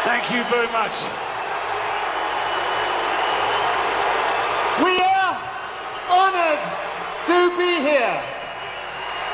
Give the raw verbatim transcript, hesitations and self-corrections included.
Thank you very much. We are honored to be here.